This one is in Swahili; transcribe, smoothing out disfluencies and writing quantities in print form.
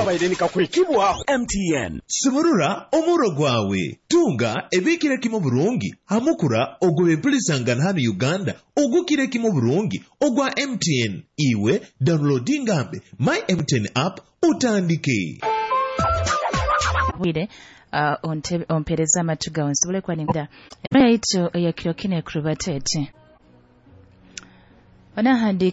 bairenika kwekibwa MTN Simurura omuro gwawe tunga ebikire kimo burungi hamukura ogobe pulisangana hano Uganda ogukire kimo burungi ogwa MTN iwe downloadingambe my MTN app utandike wide ompereza amatuga nsibule kwa ninda yaito ya kirokine krubatete wanahandi